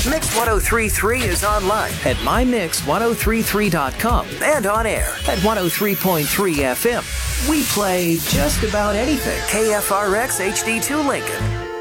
Mix 1033 is online at mymix1033.com and on air at 103.3 FM. We play just about anything. KFRX HD2 Lincoln.